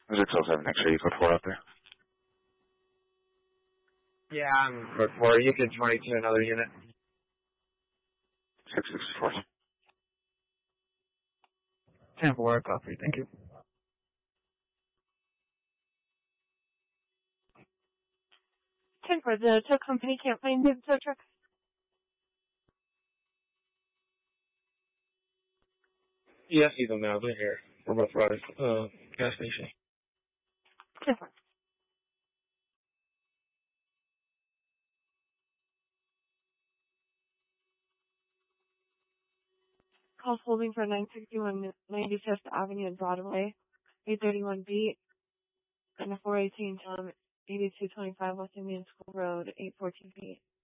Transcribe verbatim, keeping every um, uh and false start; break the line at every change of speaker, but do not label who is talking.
six oh seven X-ray, you code four out there.
Yeah, I'm code four. You can twenty-two another unit.
six sixty-four.
ten four, copy. Thank you.
ten four, the tow company can't find the tow truck.
Yeah, I see them now. They're here. We're both right at uh, gas station.
ten four. Calls holding for nine sixty-one ninety-fifth Avenue and Broadway, eight thirty-one B, and a four eighteen Tom, eighty-two twenty-five West Indian School Road, eight fourteen B.